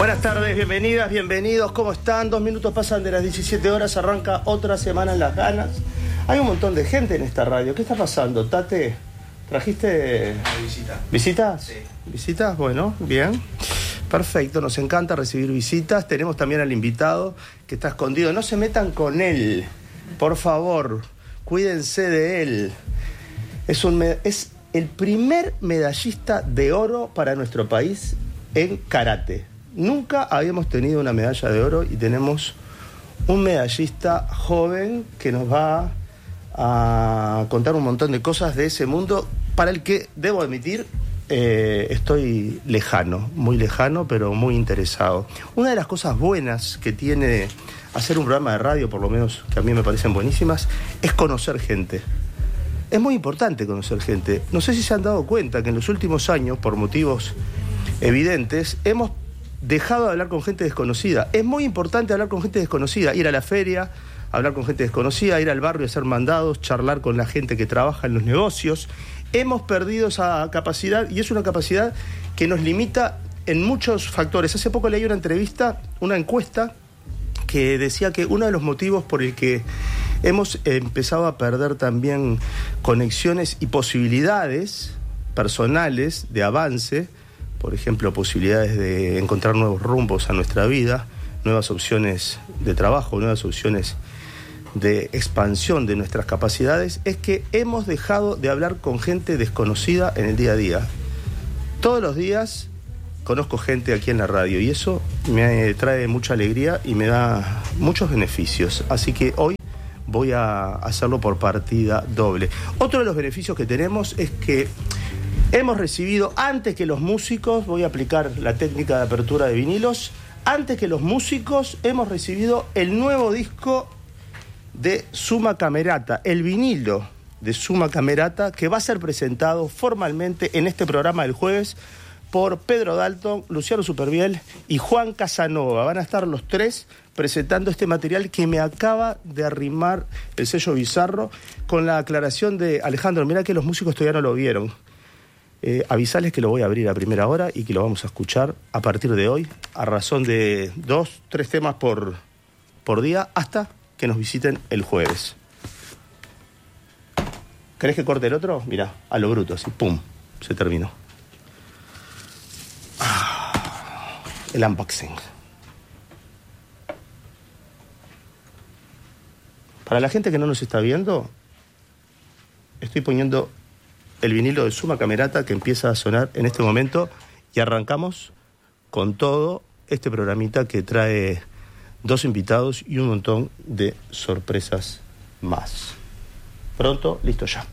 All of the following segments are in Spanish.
Buenas tardes, bienvenidas, bienvenidos, ¿cómo están? 2 minutos pasan de las 17 horas, arranca otra semana en Las Ganas. Hay un montón de gente en esta radio. ¿Qué está pasando, Tate? ¿Trajiste visita? ¿Visitas? Sí. ¿Visitas? Bueno, bien. Perfecto, nos encanta recibir visitas. Tenemos también al invitado que está escondido. No se metan con él, por favor, cuídense de él. Es el primer medallista de oro para nuestro país en karate. Nunca habíamos tenido una medalla de oro y tenemos un medallista joven que nos va a contar un montón de cosas de ese mundo para el que, debo admitir, estoy lejano, muy lejano, pero muy interesado. Una de las cosas buenas que tiene hacer un programa de radio, por lo menos que a mí me parecen buenísimas, es conocer gente. Es muy importante conocer gente. No sé si se han dado cuenta que en los últimos años, por motivos evidentes, hemos dejado de hablar con gente desconocida. Es muy importante hablar con gente desconocida, ir a la feria, hablar con gente desconocida, ir al barrio a hacer mandados, charlar con la gente que trabaja en los negocios. Hemos perdido esa capacidad y es una capacidad que nos limita en muchos factores. Hace poco leí una entrevista, una encuesta, que decía que uno de los motivos por el que hemos empezado a perder también conexiones y posibilidades personales de avance, por ejemplo, posibilidades de encontrar nuevos rumbos a nuestra vida, nuevas opciones de trabajo, nuevas opciones de expansión de nuestras capacidades, es que hemos dejado de hablar con gente desconocida en el día a día. Todos los días conozco gente aquí en la radio y eso me trae mucha alegría y me da muchos beneficios. Así que hoy voy a hacerlo por partida doble. Otro de los beneficios que tenemos es que hemos recibido, antes que los músicos, voy a aplicar la técnica de apertura de vinilos, antes que los músicos hemos recibido el nuevo disco de Suma Camerata, el vinilo de Suma Camerata, que va a ser presentado formalmente en este programa del jueves por Pedro Dalton, Luciano Superviel y Juan Casanova. Van a estar los tres presentando este material que me acaba de arrimar el sello Bizarro, con la aclaración de Alejandro. Mirá que los músicos todavía no lo vieron. Avisales que lo voy a abrir a primera hora y que lo vamos a escuchar a partir de hoy, a razón de 2-3 temas por día, hasta que nos visiten el jueves. ¿Querés que corte el otro? Mirá, a lo bruto, así, pum, se terminó. El unboxing. Para la gente que no nos está viendo, estoy poniendo el vinilo de Suma Camerata que empieza a sonar en este momento y arrancamos con todo este programita que trae 2 invitados y un montón de sorpresas más. Pronto, listo ya.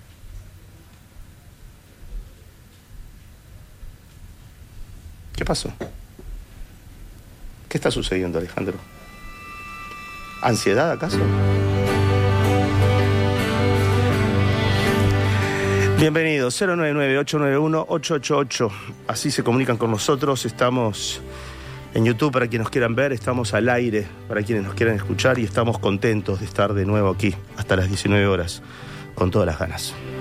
¿Qué pasó? ¿Qué está sucediendo, Alejandro? ¿Ansiedad, acaso? Bienvenidos, 099-891-888. Así se comunican con nosotros. Estamos en YouTube para quienes nos quieran ver, estamos al aire para quienes nos quieran escuchar y estamos contentos de estar de nuevo aquí hasta las 19 horas con todas las ganas.